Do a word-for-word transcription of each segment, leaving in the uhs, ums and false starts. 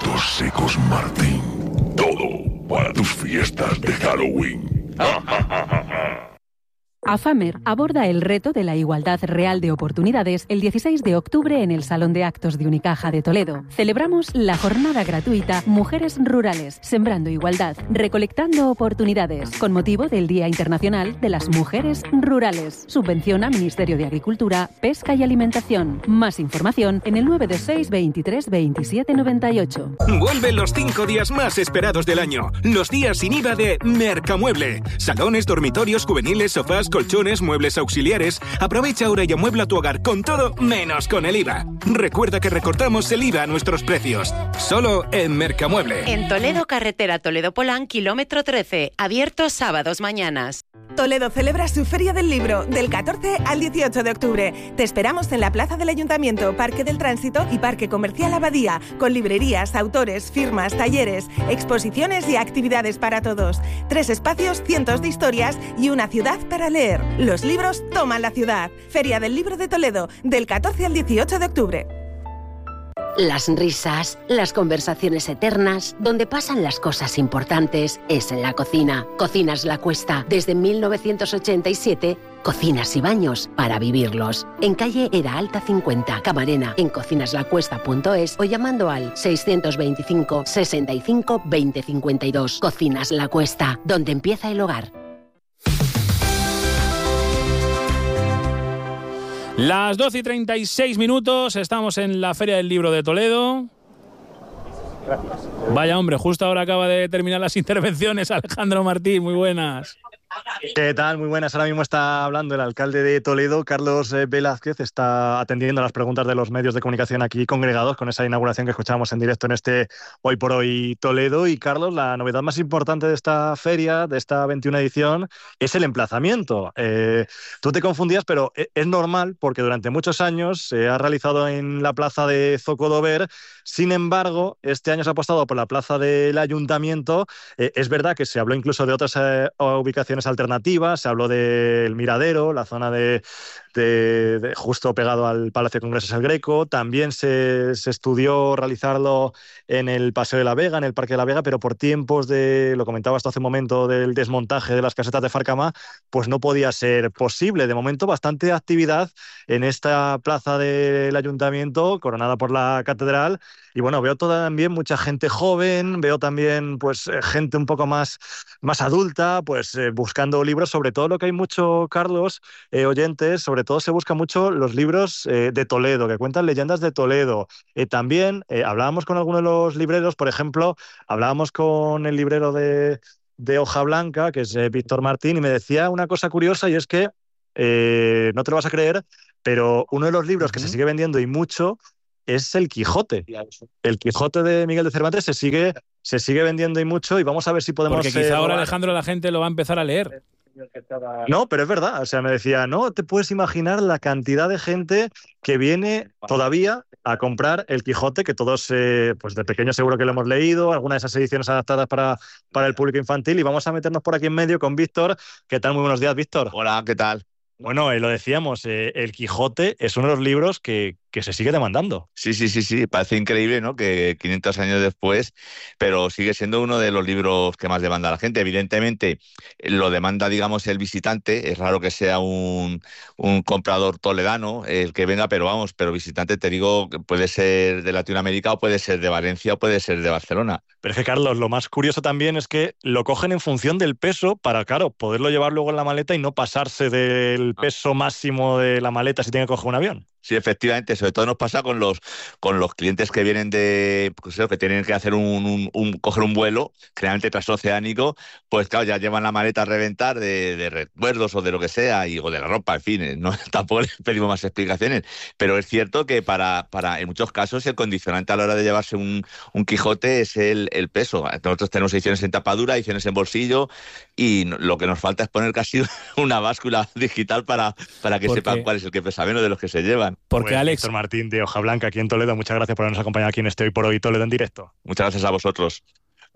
frutos secos Martín. Todo para tus fiestas de Halloween. AFAMER aborda el reto de la igualdad real de oportunidades el dieciséis de octubre en el Salón de Actos de Unicaja de Toledo. Celebramos la jornada gratuita Mujeres Rurales, Sembrando Igualdad, Recolectando Oportunidades, con motivo del Día Internacional de las Mujeres Rurales. Subvenciona Ministerio de Agricultura, Pesca y Alimentación. Más información en el nueve dos seis, veintitrés, veintisiete, noventa y ocho. Vuelven los cinco días más esperados del año. Los días sin I V A de Mercamueble. Salones, dormitorios, juveniles, sofás, colchones, muebles auxiliares. Aprovecha ahora y amuebla tu hogar con todo menos con el I V A. Recuerda que recortamos el I V A a nuestros precios. Solo en Mercamueble. En Toledo, carretera Toledo-Polán, kilómetro trece. Abierto sábados mañanas. Toledo celebra su Feria del Libro del catorce al dieciocho de octubre. Te esperamos en la Plaza del Ayuntamiento, Parque del Tránsito y Parque Comercial Abadía, con librerías, autores, firmas, talleres, exposiciones y actividades para todos. Tres espacios, cientos de historias y una ciudad para leer. Los libros toman la ciudad. Feria del Libro de Toledo, del catorce al dieciocho de octubre. Las risas, las conversaciones eternas, donde pasan las cosas importantes, es en la cocina. Cocinas La Cuesta, desde mil novecientos ochenta y siete, cocinas y baños para vivirlos. En calle Era Alta cincuenta, Camarena, en cocinaslacuesta punto es o llamando al seiscientos veinticinco, sesenta y cinco, veinte cincuenta y dos. Cocinas La Cuesta, donde empieza el hogar. Las doce y treinta y seis minutos, estamos en la Feria del Libro de Toledo. Gracias. Vaya hombre, justo ahora acaba de terminar las intervenciones Alejandro Martín, muy buenas. ¿Qué tal? Muy buenas. Ahora mismo está hablando el alcalde de Toledo, Carlos Velázquez, está atendiendo las preguntas de los medios de comunicación aquí congregados con esa inauguración que escuchábamos en directo en este Hoy por Hoy Toledo. Y Carlos, la novedad más importante de esta feria, de esta veintiuna edición, es el emplazamiento. Eh, tú te confundías, pero es normal porque durante muchos años se ha realizado en la plaza de Zocodover. Sin embargo, este año se ha apostado por la plaza del Ayuntamiento. Eh, es verdad que se habló incluso de otras eh, ubicaciones alternativas, se habló del Miradero, la zona de, de, de justo pegado al Palacio de Congresos El Greco. También se, se estudió realizarlo en el Paseo de la Vega, en el Parque de la Vega, pero por tiempos de, lo comentaba hasta hace un momento, del desmontaje de las casetas de Farcamá, pues no podía ser posible. De momento, bastante actividad en esta plaza del Ayuntamiento, coronada por la Catedral. Y bueno, veo también mucha gente joven, veo también pues gente un poco más, más adulta, pues eh, buscando libros, sobre todo lo que hay mucho, Carlos, eh, oyentes, sobre todo se buscan mucho los libros eh, de Toledo, que cuentan leyendas de Toledo. Eh, también eh, hablábamos con algunos de los libreros, por ejemplo, hablábamos con el librero de, de Hoja Blanca, que es eh, Víctor Martín, y me decía una cosa curiosa, y es que, eh, no te lo vas a creer, pero uno de los libros uh-huh. que se sigue vendiendo y mucho es El Quijote. El Quijote de Miguel de Cervantes se sigue, se sigue vendiendo y mucho, y vamos a ver si podemos... Porque quizá eh, ahora, Alejandro, la gente lo va a empezar a leer. No, pero es verdad. O sea, me decía, no te puedes imaginar la cantidad de gente que viene todavía a comprar El Quijote, que todos, eh, pues de pequeño seguro que lo hemos leído, algunas de esas ediciones adaptadas para, para el público infantil, y vamos a meternos por aquí en medio con Víctor. ¿Qué tal? Muy buenos días, Víctor. Hola, ¿qué tal? Bueno, eh, lo decíamos, eh, El Quijote es uno de los libros que, que se sigue demandando. Sí, sí, sí, sí, parece increíble, ¿no? Que quinientos años después, pero sigue siendo uno de los libros que más demanda la gente. Evidentemente, lo demanda, digamos, el visitante. Es raro que sea un, un comprador toledano el que venga, pero vamos, pero visitante, te digo, puede ser de Latinoamérica o puede ser de Valencia o puede ser de Barcelona. Pero es que, Carlos, lo más curioso también es que lo cogen en función del peso para, claro, poderlo llevar luego en la maleta y no pasarse del peso máximo de la maleta si tiene que coger un avión. Sí, efectivamente, sobre todo nos pasa con los con los clientes que vienen de, pues, que tienen que hacer un, un, un coger un vuelo, generalmente transoceánico, pues claro, ya llevan la maleta a reventar de, de recuerdos o de lo que sea, y, o de la ropa, en fin, no, tampoco les pedimos más explicaciones, pero es cierto que para, para en muchos casos el condicionante a la hora de llevarse un, un Quijote es el, el peso. Nosotros tenemos ediciones en tapadura, ediciones en bolsillo, y lo que nos falta es poner casi una báscula digital para, para que ¿Por sepan qué? cuál es el que pesa menos de los que se llevan. Porque pues, Alex... Víctor Martín de Hoja Blanca aquí en Toledo, muchas gracias por habernos acompañado aquí en este Hoy por Hoy Toledo en directo. Muchas gracias a vosotros.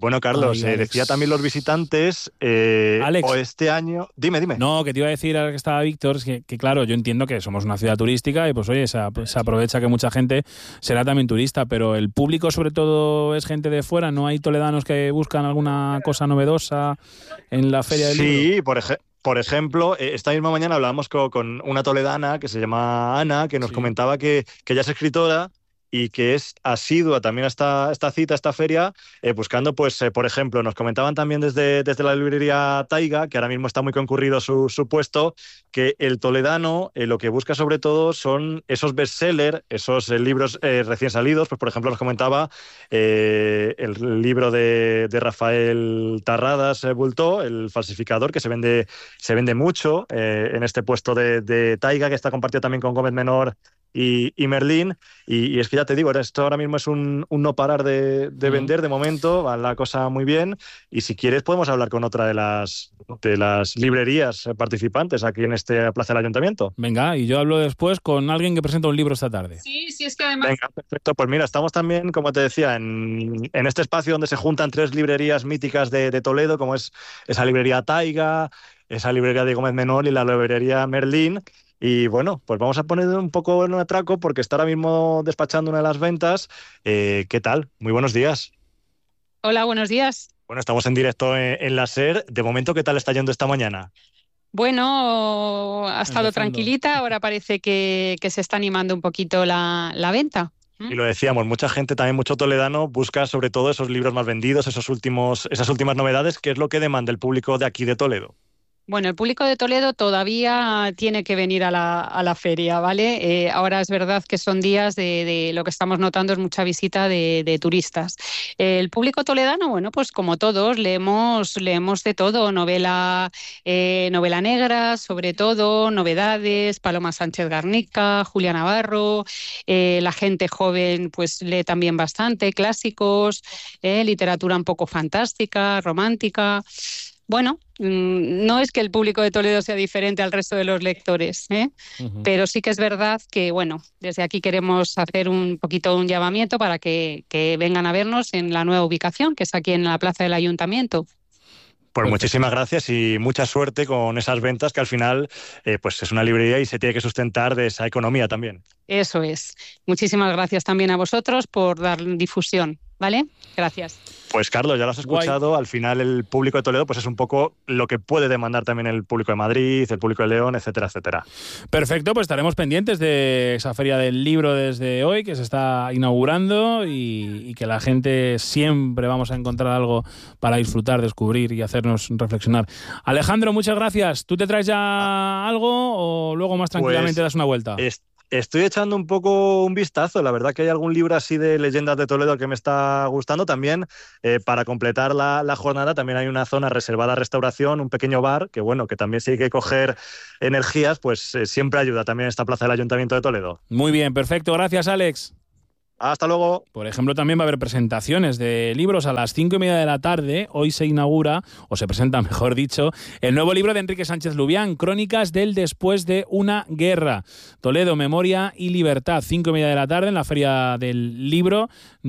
Bueno, Carlos, Ay, eh, decía también los visitantes, eh, Alex. o este año... Dime, dime. No, que te iba a decir ahora que estaba Víctor, es que, que claro, yo entiendo que somos una ciudad turística y pues oye, se, se aprovecha que mucha gente será también turista, pero el público sobre todo es gente de fuera, ¿no hay toledanos que buscan alguna cosa novedosa en la Feria del Libro? Sí, por ejemplo... Por ejemplo, esta misma mañana hablábamos con, con una toledana que se llama Ana, que nos sí. comentaba que, que ella es escritora y que es asidua también a esta, esta cita, a esta feria, eh, buscando, pues, eh, por ejemplo, nos comentaban también desde, desde la librería Taiga, que ahora mismo está muy concurrido su, su puesto, que el toledano eh, lo que busca sobre todo son esos bestsellers, esos eh, libros eh, recién salidos. Pues, por ejemplo, nos comentaba eh, el libro de, de Rafael Tarradas eh, Bultó, El falsificador, que se vende, se vende mucho eh, en este puesto de, de Taiga, que está compartido también con Gómez Menor Y, y Merlín, y, y es que ya te digo, esto ahora mismo es un, un no parar de, de vender de momento, va la cosa muy bien, y si quieres podemos hablar con otra de las, de las librerías participantes aquí en esta plaza del Ayuntamiento. Venga, y yo hablo después con alguien que presenta un libro esta tarde. Sí, sí, es que además... Venga, perfecto, pues mira, estamos también, como te decía, en, en este espacio donde se juntan tres librerías míticas de, de Toledo, como es esa librería Taiga, esa librería de Gómez Menor y la librería Merlín. Y bueno, pues vamos a poner un poco en un atraco porque está ahora mismo despachando una de las ventas. Eh, ¿Qué tal? Muy buenos días. Hola, buenos días. Bueno, estamos en directo en, en la SER. De momento, ¿qué tal está yendo esta mañana? Bueno, ha estado Empezando. tranquilita, ahora parece que, que se está animando un poquito la, la venta. Y lo decíamos, mucha gente, también mucho toledano, busca sobre todo esos libros más vendidos, esos últimos, esas últimas novedades, que es lo que demanda el público de aquí de Toledo. Bueno, el público de Toledo todavía tiene que venir a la, a la feria, ¿vale? Eh, ahora es verdad que son días de, de lo que estamos notando es mucha visita de, de turistas. Eh, el público toledano, bueno, pues como todos, leemos, leemos de todo, novela, eh, novela negra, sobre todo, novedades, Paloma Sánchez Garnica, Julia Navarro, eh, la gente joven pues lee también bastante, clásicos, eh, literatura un poco fantástica, romántica. Bueno, no es que el público de Toledo sea diferente al resto de los lectores, ¿eh? Uh-huh. Pero sí que es verdad que, bueno, desde aquí queremos hacer un poquito un llamamiento para que, que vengan a vernos en la nueva ubicación, que es aquí en la plaza del Ayuntamiento. Pues muchísimas gracias y mucha suerte con esas ventas, que al final eh, pues es una librería y se tiene que sustentar de esa economía también. Eso es. Muchísimas gracias también a vosotros por dar difusión, ¿vale? Gracias. Pues Carlos, ya lo has escuchado, Guay. Al final el público de Toledo pues es un poco lo que puede demandar también el público de Madrid, el público de León, etcétera, etcétera. Perfecto, pues estaremos pendientes de esa Feria del Libro desde hoy, que se está inaugurando y, y que la gente siempre vamos a encontrar algo para disfrutar, descubrir y hacernos reflexionar. Alejandro, muchas gracias. ¿Tú te traes ya algo o luego más tranquilamente pues, das una vuelta? Es... Estoy echando un poco un vistazo, la verdad que hay algún libro así de leyendas de Toledo que me está gustando. También, eh, para completar la, la jornada, también hay una zona reservada a restauración, un pequeño bar, que bueno, que también si hay que coger energías, pues eh, siempre ayuda también esta plaza del Ayuntamiento de Toledo. Muy bien, perfecto, gracias Alex. Hasta luego. Por ejemplo, también va a haber presentaciones de libros a las cinco y media de la tarde. Hoy se inaugura, o se presenta, mejor dicho, el nuevo libro de Enrique Sánchez Lubián, Crónicas del después de una guerra. Toledo, Memoria y Libertad. Cinco y media de la tarde en la Feria del Libro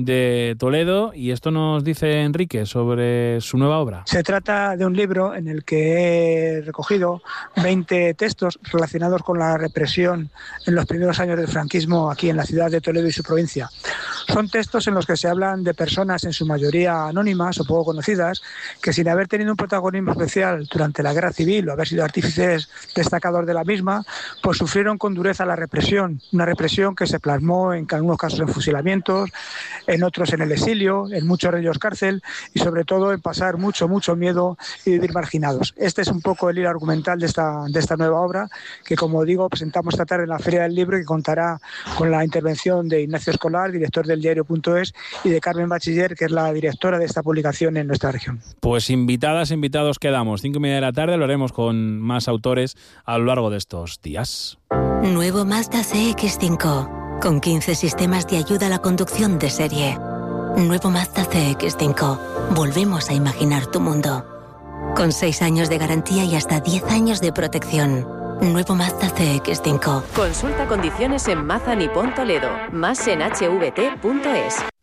de Toledo. Y esto nos dice Enrique sobre su nueva obra. Se trata de un libro en el que he recogido veinte textos relacionados con la represión en los primeros años del franquismo aquí en la ciudad de Toledo y su provincia. Son textos en los que se hablan de personas en su mayoría anónimas o poco conocidas que, sin haber tenido un protagonismo especial durante la guerra civil o haber sido artífices destacados de la misma, pues sufrieron con dureza la represión, una represión que se plasmó en algunos casos en fusilamientos, en otros en el exilio, en muchos de ellos cárcel y sobre todo en pasar mucho, mucho miedo y vivir marginados. Este es un poco el hilo argumental de esta, de esta nueva obra que, como digo, presentamos esta tarde en la Feria del Libro y que contará con la intervención de Ignacio Escolar, director del diario punto es, y de Carmen Bachiller, que es la directora de esta publicación en nuestra región. Pues invitadas, invitados quedamos. Cinco y media de la tarde lo haremos con más autores a lo largo de estos días. Nuevo Mazda C X cinco, con quince sistemas de ayuda a la conducción de serie. Nuevo Mazda C X cinco. Volvemos a imaginar tu mundo. Con seis años de garantía y hasta diez años de protección. Nuevo Mazda C X cinco. Consulta condiciones en Mazda Nippon Toledo. Más en h v t punto es.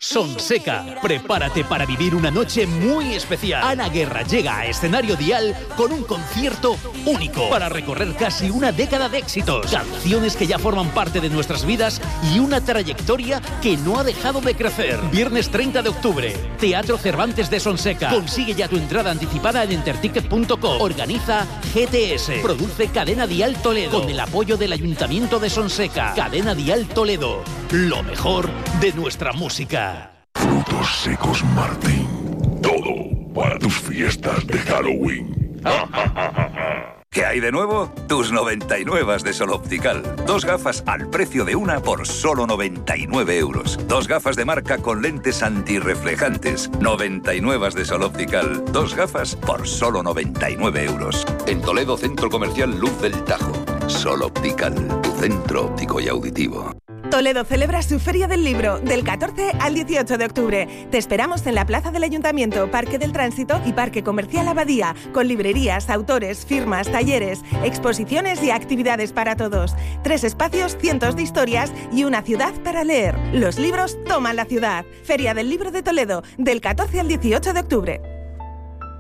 Sonseca, prepárate para vivir una noche muy especial. Ana Guerra llega a Escenario Dial con un concierto único para recorrer casi una década de éxitos, canciones que ya forman parte de nuestras vidas y una trayectoria que no ha dejado de crecer. Viernes treinta de octubre, Teatro Cervantes de Sonseca. Consigue ya tu entrada anticipada en enterticket punto com. Organiza G T S. Produce Cadena Dial Toledo con el apoyo del Ayuntamiento de Sonseca. Cadena Dial Toledo, lo mejor de nuestra música. Frutos secos Martín. Todo para tus fiestas de Halloween. ¿Qué hay de nuevo? Tus noventa y nueve de Sol Optical. Dos gafas al precio de una por solo noventa y nueve euros. Dos gafas de marca con lentes antirreflejantes. noventa y nueve de Sol Optical. Dos gafas por solo noventa y nueve euros. En Toledo, Centro Comercial Luz del Tajo. Sol Optical, tu centro óptico y auditivo. Toledo celebra su Feria del Libro del catorce al dieciocho de octubre. Te esperamos en la Plaza del Ayuntamiento, Parque del Tránsito y Parque Comercial Abadía, con librerías, autores, firmas, talleres, exposiciones y actividades para todos. Tres espacios, cientos de historias y una ciudad para leer. Los libros toman la ciudad. Feria del Libro de Toledo, del catorce al dieciocho de octubre.